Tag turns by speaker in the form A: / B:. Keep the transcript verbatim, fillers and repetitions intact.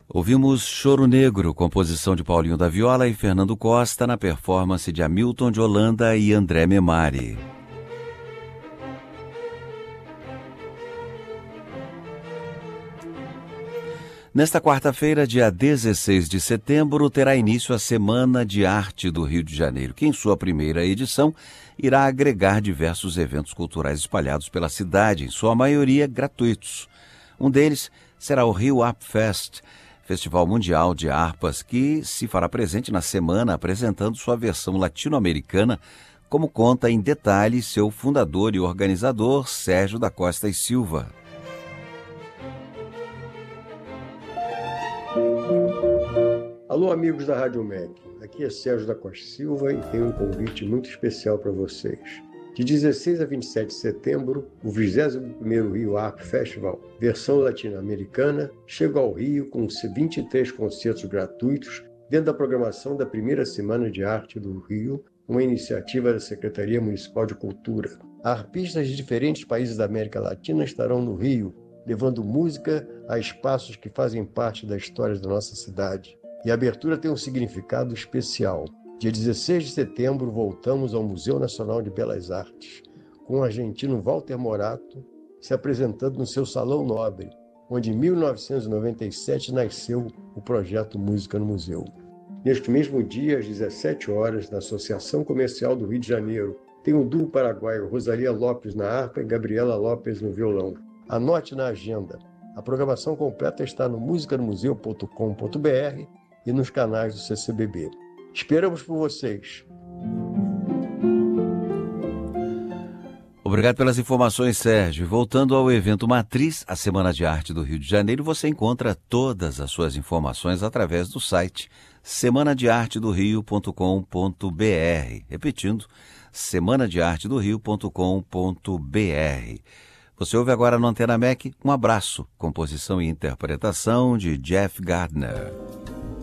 A: Ouvimos Choro Negro, composição de Paulinho da Viola e Fernando Costa, na performance de Hamilton de Holanda e André Memari. Nesta quarta-feira, dia dezesseis de setembro, terá início a Semana de Arte do Rio de Janeiro, que em sua primeira edição irá agregar diversos eventos culturais espalhados pela cidade, em sua maioria gratuitos. Um deles será o Rio Harp Fest, Festival Mundial de Harpas, que se fará presente na semana apresentando sua versão latino-americana, como conta em detalhes seu fundador e organizador, Sérgio da Costa e Silva.
B: Alô, amigos da Rádio M E C. Aqui é Sérgio da Costa e Silva e tenho um convite muito especial para vocês. De dezesseis a vinte e sete de setembro, o vigésimo primeiro Rio Harp Festival, versão latino-americana, chega ao Rio com vinte e três concertos gratuitos dentro da programação da primeira Semana de Arte do Rio, uma iniciativa da Secretaria Municipal de Cultura. Harpistas de diferentes países da América Latina estarão no Rio, levando música a espaços que fazem parte da história da nossa cidade. E a abertura tem um significado especial. Dia dezesseis de setembro, voltamos ao Museu Nacional de Belas Artes, com o argentino Walter Morato se apresentando no seu Salão Nobre, onde em mil novecentos e noventa e sete nasceu o projeto Música no Museu. Neste mesmo dia, às dezessete horas, na Associação Comercial do Rio de Janeiro, tem o duo paraguaio Rosalia Lopes na harpa e Gabriela Lopes no violão. Anote na agenda. A programação completa está no musica no museu ponto com ponto b r e nos canais do C C B B. Esperamos por vocês.
A: Obrigado pelas informações, Sérgio. Voltando ao evento Matriz, a Semana de Arte do Rio de Janeiro, você encontra todas as suas informações através do site semana de arte do rio ponto com ponto b r. Repetindo, semana de arte do rio ponto com ponto b r. Você ouve agora no Antena M E C, Um Abraço, composição e interpretação de Jeff Gardner.